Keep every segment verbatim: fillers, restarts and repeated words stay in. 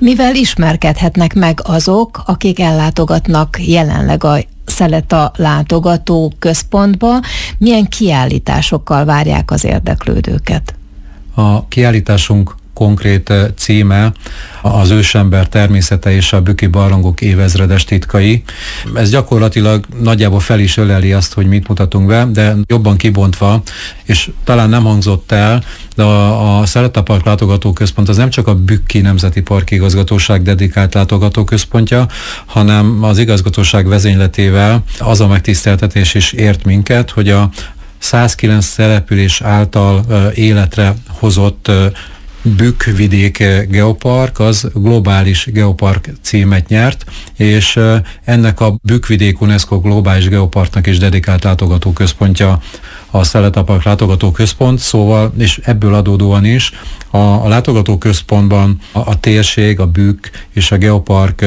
Mivel ismerkedhetnek meg azok, akik ellátogatnak jelenleg a Szeleta látogató központba, milyen kiállításokkal várják az érdeklődőket? A kiállításunk konkrét címe az ősember természete és a bükki barlangok évezredes titkai. Ez gyakorlatilag nagyjából fel is öleli azt, hogy mit mutatunk be, de jobban kibontva, és talán nem hangzott el, de a, a Szeleta Park látogatóközpont az nem csak a Bükki Nemzeti Parki Igazgatóság dedikált látogatóközpontja, hanem az igazgatóság vezényletével az a megtiszteltetés is ért minket, hogy a százkilenc település által uh, életre hozott uh, Bükk-vidék geopark, az globális geopark címet nyert, és ennek a Bükk-vidék UNESCO globális geoparknak is dedikált látogatóközpontja a Szeleta Park látogatóközpont, szóval, és ebből adódóan is a, a látogatóközpontban a, a térség, a Bükk és a geopark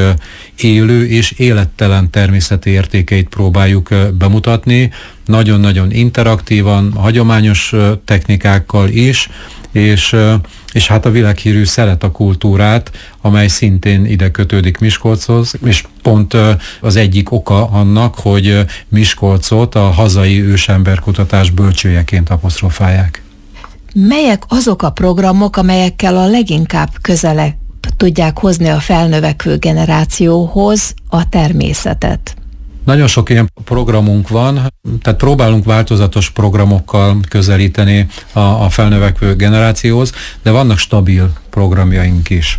élő és élettelen természeti értékeit próbáljuk bemutatni, nagyon-nagyon interaktívan, hagyományos technikákkal is, és, és hát a világhírű Szeleta kultúrát, amely szintén ide kötődik Miskolchoz, és pont az egyik oka annak, hogy Miskolcot a hazai ősemberkutatás bölcsőjeként apostrofálják. Melyek azok a programok, amelyekkel a leginkább közelebb tudják hozni a felnövekvő generációhoz a természetet? Nagyon sok ilyen programunk van, tehát próbálunk változatos programokkal közelíteni a, a felnövekvő generációhoz, de vannak stabil programjaink is.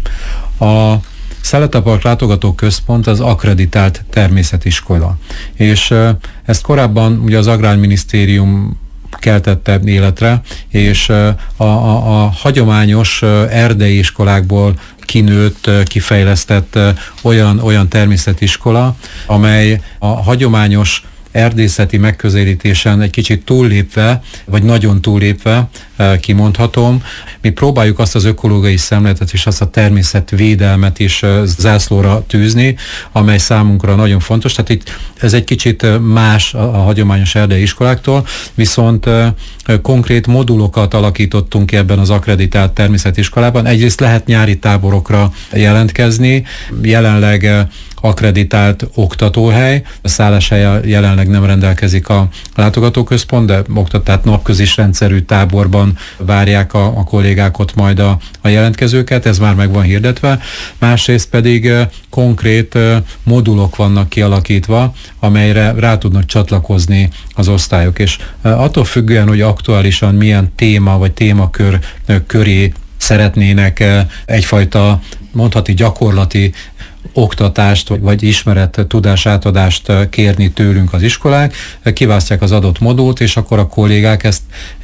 A Szeleta Park látogatóközpont az akkreditált természetiskola, és ezt korábban ugye az Agrárminisztérium keltette életre, és a, a, a hagyományos erdei iskolákból kinőtt, kifejlesztett olyan, olyan természetiskola, amely a hagyományos erdészeti megközelítésen egy kicsit túllépve, vagy nagyon túllépve, kimondhatom. Mi próbáljuk azt az ökológiai szemléletet és azt a természetvédelmet is zászlóra tűzni, amely számunkra nagyon fontos. Tehát itt ez egy kicsit más a, a hagyományos erdei iskoláktól, viszont konkrét modulokat alakítottunk ki ebben az akkreditált természetiskolában. Egyrészt lehet nyári táborokra jelentkezni, jelenleg akkreditált oktatóhely. A szálláshelye jelenleg nem rendelkezik a látogatóközpont, de oktatát napközis rendszerű táborban várják a, a kollégák ott majd a, a jelentkezőket, ez már meg van hirdetve. Másrészt pedig konkrét modulok vannak kialakítva, amelyre rá tudnak csatlakozni az osztályok, és attól függően, hogy aktuálisan milyen téma vagy témakör köré szeretnének egyfajta, mondhatni gyakorlati oktatást, vagy ismeret, tudásátadást kérni tőlünk az iskolák, kiválasztják az adott modult, és akkor a kollégák ezt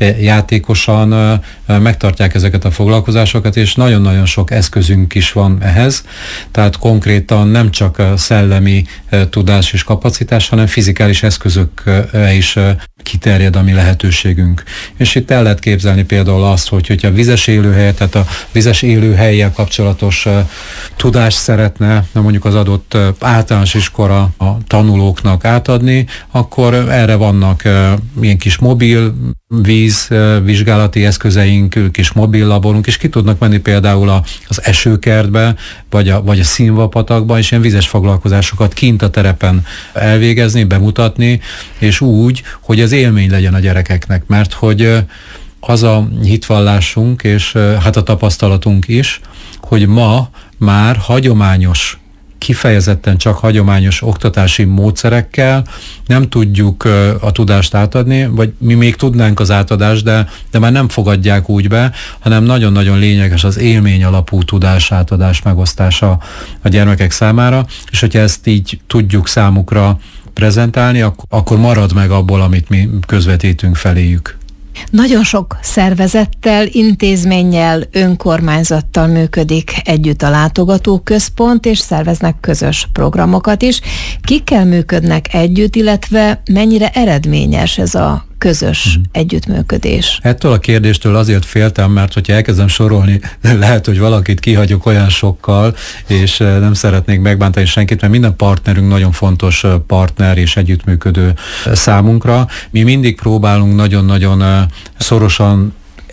játékosan megtartják ezeket a foglalkozásokat, és nagyon-nagyon sok eszközünk is van ehhez, tehát konkrétan nem csak szellemi tudás és kapacitás, hanem fizikális eszközökre is kiterjed a mi lehetőségünk. És itt el lehet képzelni például azt, hogy hogyha vizes élőhely, tehát a vizes élőhellyel kapcsolatos tudást szeretne mondjuk az adott általános iskola a tanulóknak átadni, akkor erre vannak ilyen kis mobil víz vizsgálati eszközeink, kis mobil laborunk, és ki tudnak menni például a, az esőkertbe, vagy a, vagy a színvapatakba, és ilyen vizes foglalkozásokat kint a terepen elvégezni, bemutatni, és úgy, hogy ez élmény legyen a gyerekeknek, mert hogy az a hitvallásunk, és hát a tapasztalatunk is, hogy ma már hagyományos, kifejezetten csak hagyományos oktatási módszerekkel nem tudjuk a tudást átadni, vagy mi még tudnánk az átadást, de, de már nem fogadják úgy be, hanem nagyon-nagyon lényeges az élmény alapú tudás átadás megosztása a gyermekek számára, és hogyha ezt így tudjuk számukra prezentálni, akkor, akkor marad meg abból, amit mi közvetítünk feléjük. Nagyon sok szervezettel, intézménnyel, önkormányzattal működik együtt a látogatóközpont, és szerveznek közös programokat is. Kikkel működnek együtt, illetve mennyire eredményes ez a közös hmm. együttműködés? Ettől a kérdéstől azért féltem, mert hogyha elkezdem sorolni, lehet, hogy valakit kihagyok olyan sokkal, és nem szeretnék megbántani senkit, mert minden partnerünk nagyon fontos partner és együttműködő számunkra. Mi mindig próbálunk nagyon-nagyon szorosan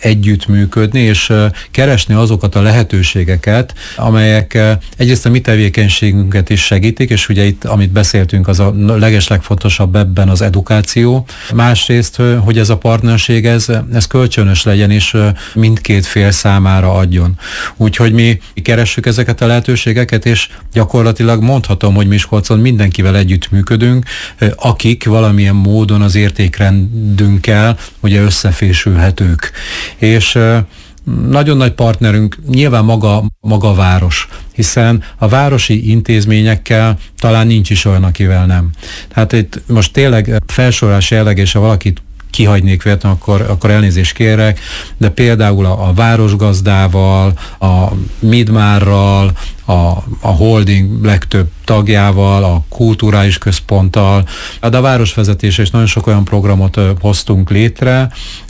együttműködni, és keresni azokat a lehetőségeket, amelyek egyrészt a mi tevékenységünket is segítik, és ugye itt, amit beszéltünk, az a legeslegfontosabb ebben az edukáció. Másrészt, hogy ez a partnerség, ez, ez kölcsönös legyen, és mindkét fél számára adjon. Úgyhogy mi keressük ezeket a lehetőségeket, és gyakorlatilag mondhatom, hogy Miskolcon mindenkivel együttműködünk, akik valamilyen módon az értékrendünkkel ugye összefésülhetők. És nagyon nagy partnerünk nyilván maga, maga a város, hiszen a városi intézményekkel talán nincs is olyan, akivel nem. Tehát itt most tényleg felsorolás jelleg, és ha valakit kihagynék véletlenül, akkor, akkor elnézést kérek, de például a, a városgazdával, a Midmárral, a, a holding legtöbb tagjával, a kulturális központtal, de a városvezetése is nagyon sok olyan programot hoztunk létre,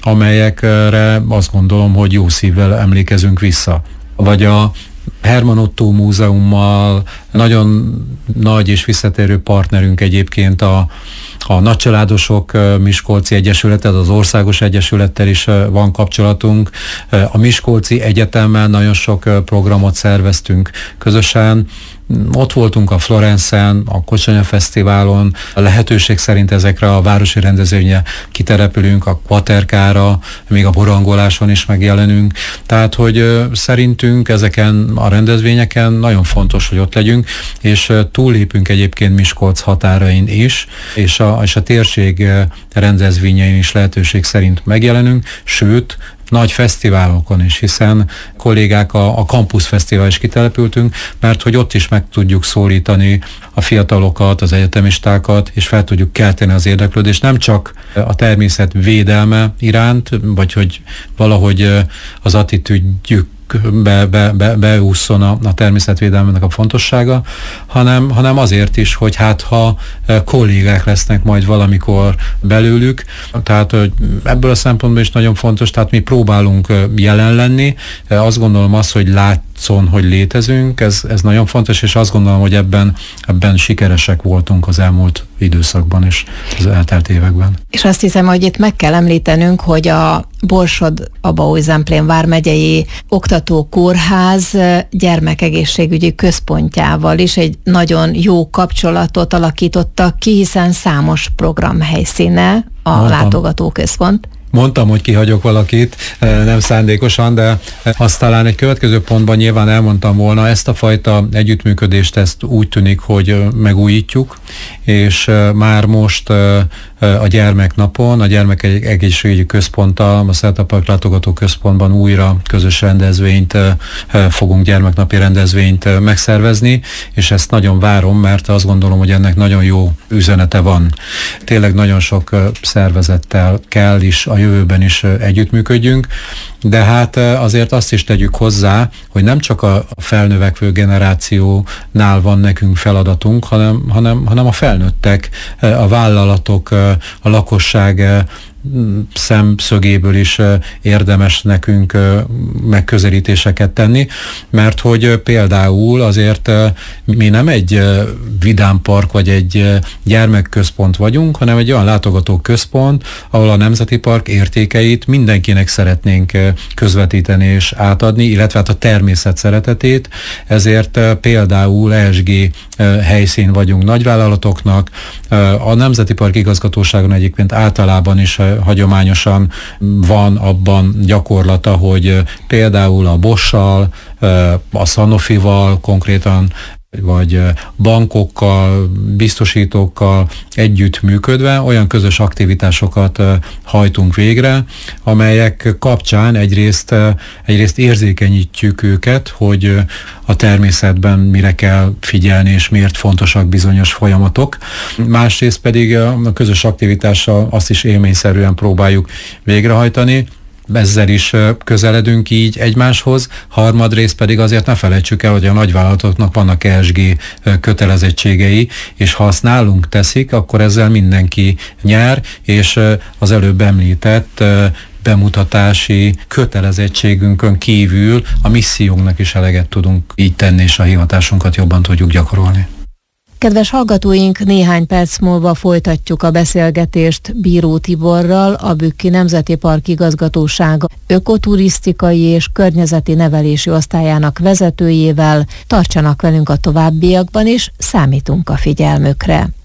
amelyekre azt gondolom, hogy jó szívvel emlékezünk vissza. Vagy a Herman Otto Múzeummal, nagyon nagy és visszatérő partnerünk egyébként a, a Nagycsaládosok Miskolci Egyesülete, az Országos Egyesülettel is van kapcsolatunk. A Miskolci Egyetemmel nagyon sok programot szerveztünk közösen. Ott voltunk a Florencen, a Kocsonya Fesztiválon, a lehetőség szerint ezekre a városi rendezvényre kiterepülünk, a Kvaterkára, még a Borangoláson is megjelenünk. Tehát, hogy szerintünk ezeken a rendezvényeken nagyon fontos, hogy ott legyünk, és túllépünk egyébként Miskolc határain is, és a, és a térség rendezvényein is lehetőség szerint megjelenünk, sőt, nagy fesztiválokon is, hiszen kollégák a, a Campus Fesztivál is kitelepültünk, mert hogy ott is meg tudjuk szólítani a fiatalokat, az egyetemistákat, és fel tudjuk kelteni az érdeklődést, nem csak a természet védelme iránt, vagy hogy valahogy az attitűdjük be, be, be, beússzon a, a természetvédelmének a fontossága, hanem, hanem azért is, hogy hát ha kollégák lesznek majd valamikor belőlük, tehát ebből a szempontból is nagyon fontos, tehát mi próbálunk jelen lenni, azt gondolom az, hogy látszon, hogy létezünk, ez, ez nagyon fontos, és azt gondolom, hogy ebben, ebben sikeresek voltunk az elmúlt időszakban és az eltelt években. És azt hiszem, hogy itt meg kell említenünk, hogy a Borsod-Abaúj-Zemplén vármegyei oktatókórház gyermekegészségügyi központjával is egy nagyon jó kapcsolatot alakítottak ki, hiszen számos programhelyszíne a Mondtam. látogatóközpont. Mondtam, hogy kihagyok valakit, nem szándékosan, de azt talán egy következő pontban nyilván elmondtam volna, ezt a fajta együttműködést, ezt úgy tűnik, hogy megújítjuk, és már most a gyermeknapon, a gyermekegészségügyi központtal, a Szerta Park látogató központban újra közös rendezvényt fogunk, gyermeknapi rendezvényt megszervezni, és ezt nagyon várom, mert azt gondolom, hogy ennek nagyon jó üzenete van. Tényleg nagyon sok szervezettel kell is a jövőben is együttműködjünk, de hát azért azt is tegyük hozzá, hogy nem csak a felnövekvő generációnál van nekünk feladatunk, hanem, hanem, hanem a felnőttek, a vállalatok, a lakosság szemszögéből is érdemes nekünk megközelítéseket tenni, mert hogy például azért mi nem egy vidámpark vagy egy gyermekközpont vagyunk, hanem egy olyan látogatóközpont, ahol a Nemzeti Park értékeit mindenkinek szeretnénk közvetíteni és átadni, illetve hát a természet szeretetét, ezért például E S G helyszín vagyunk nagyvállalatoknak, a Nemzeti Park igazgatóságon egyébként általában is hagyományosan van abban gyakorlata, hogy például a Bosch-sal, a Sanofival konkrétan, vagy bankokkal, biztosítókkal együtt működve olyan közös aktivitásokat hajtunk végre, amelyek kapcsán egyrészt, egyrészt érzékenyítjük őket, hogy a természetben mire kell figyelni, és miért fontosak bizonyos folyamatok. Másrészt pedig a közös aktivitással azt is élményszerűen próbáljuk végrehajtani, ezzel is közeledünk így egymáshoz, harmadrészt pedig azért ne felejtsük el, hogy a nagyvállalatoknak vannak E S G kötelezettségei, és ha azt nálunk teszik, akkor ezzel mindenki nyer, és az előbb említett bemutatási kötelezettségünkön kívül a missziónknak is eleget tudunk így tenni, és a hivatásunkat jobban tudjuk gyakorolni. Kedves hallgatóink, néhány perc múlva folytatjuk a beszélgetést Bíró Tiborral, a Bükki Nemzeti Park Igazgatósága ökoturisztikai és környezeti nevelési osztályának vezetőjével. Tartsanak velünk a továbbiakban is, számítunk a figyelmükre.